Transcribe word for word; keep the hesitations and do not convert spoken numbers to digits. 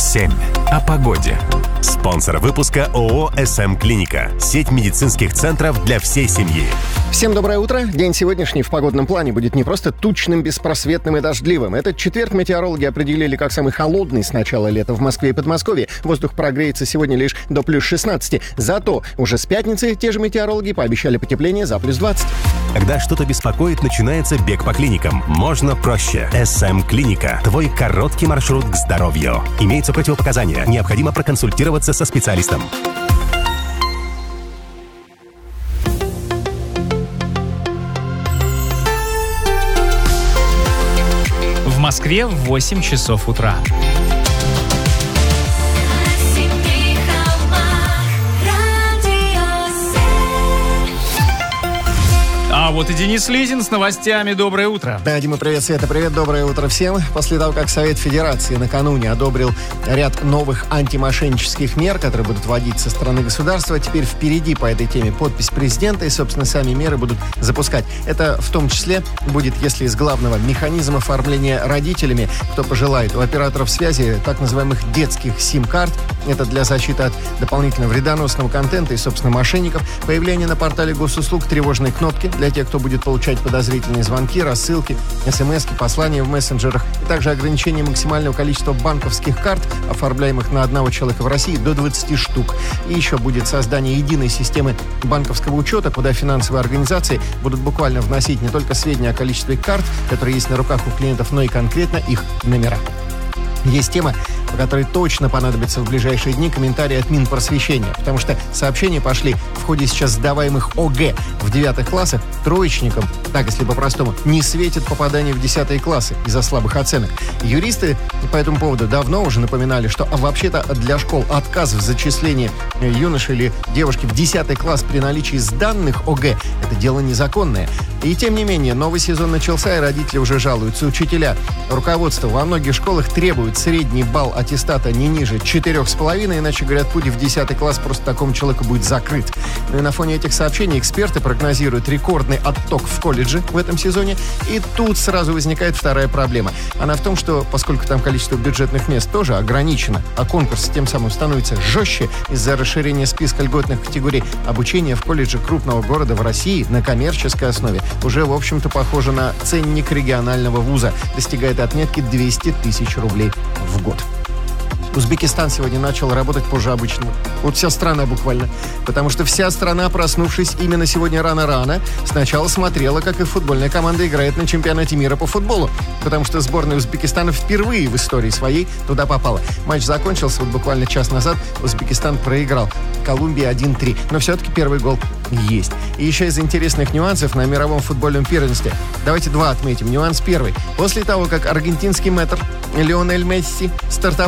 семь. О погоде. Спонсор выпуска ООО «эс эм Клиника». Сеть медицинских центров для всей семьи. Всем доброе утро. День сегодняшний в погодном плане будет не просто тучным, беспросветным и дождливым. Этот четверг метеорологи определили как самый холодный с начала лета в Москве и Подмосковье. Воздух прогреется сегодня лишь до плюс шестнадцати. Зато уже с пятницы те же метеорологи пообещали потепление за плюс двадцать. Когда что-то беспокоит, начинается бег по клиникам. Можно проще. эс эм Клиника. Твой короткий маршрут к здоровью. Имеются противопоказания. Необходимо проконсультироваться со специалистом. В Москве в восемь часов утра. А вот и Денис Лизин с новостями. Доброе утро. Да, Дима, привет, Света, привет, доброе утро всем. После того, как Совет Федерации накануне одобрил ряд новых антимошеннических мер, которые будут вводить со стороны государства, теперь впереди по этой теме подпись президента и, собственно, сами меры будут запускать. Это в том числе будет, если из главного, механизм оформления родителями, кто пожелает, у операторов связи так называемых детских сим-карт. Это для защиты от дополнительного вредоносного контента и, собственно, мошенников. Появление на портале госуслуг тревожной кнопки для тех, кто будет получать подозрительные звонки, рассылки, смс-ки, послания в мессенджерах. И также ограничение максимального количества банковских карт, оформляемых на одного человека в России, до двадцати штук. И еще будет создание единой системы банковского учета, куда финансовые организации будут буквально вносить не только сведения о количестве карт, которые есть на руках у клиентов, но и конкретно их номера. Есть тема, по которой точно понадобится в ближайшие дни комментарии от Минпросвещения, потому что сообщения пошли в ходе сейчас сдаваемых ОГЭ в девятых классах троечникам, так если по-простому, не светит попадание в десятые классы из-за слабых оценок. Юристы по этому поводу давно уже напоминали, что а вообще-то для школ отказ в зачислении юноши или девушки в десятый класс при наличии сданных ОГЭ – это дело незаконное. И тем не менее, новый сезон начался, и родители уже жалуются. Учителя, руководство во многих школах требуют средний балл аттестата не ниже четырех с половиной, иначе, говорят, путь в десятый класс просто такому человеку будет закрыт. Ну и на фоне этих сообщений эксперты прогнозируют рекордный отток в колледжи в этом сезоне. И тут сразу возникает вторая проблема. Она в том, что поскольку там количество бюджетных мест тоже ограничено, а конкурс тем самым становится жестче из-за расширения списка льготных категорий, обучение в колледже крупного города в России на коммерческой основе уже, в общем-то, похоже на ценник регионального вуза. Достигает отметки двести тысяч рублей в год. Узбекистан сегодня начал работать позже обычного. Вот вся страна буквально. Потому что вся страна, проснувшись именно сегодня рано-рано, сначала смотрела, как и футбольная команда играет на чемпионате мира по футболу. Потому что сборная Узбекистана впервые в истории своей туда попала. Матч закончился вот буквально час назад. Узбекистан проиграл Колумбии один три. Но все-таки первый гол есть. И еще из интересных нюансов на мировом футбольном первенстве. Давайте два отметим. Нюанс первый. После того, как аргентинский мэтр Лионель Месси стартовал